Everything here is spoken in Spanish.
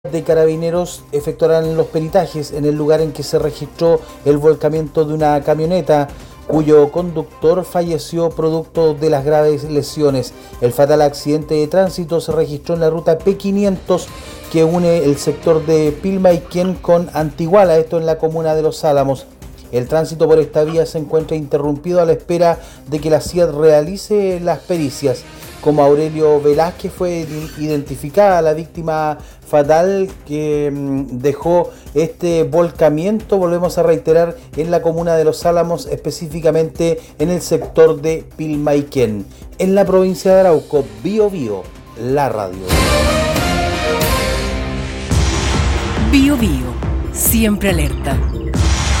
de Carabineros efectuarán los peritajes en el lugar en que se registró el volcamiento de una camioneta cuyo conductor falleció producto de las graves lesiones. El fatal accidente de tránsito se registró en la ruta P500 que une el sector de Pilmaiquén con Antiguala, esto en la comuna de Los Álamos. El tránsito por esta vía se encuentra interrumpido a la espera de que la CIAD realice las pericias. Como Aurelio Velázquez fue identificada la víctima fatal que dejó este volcamiento, volvemos a reiterar, en la comuna de Los Álamos, específicamente en el sector de Pilmaiquén, en la provincia de Arauco. Bio Bio, la radio. Bio Bio, siempre alerta.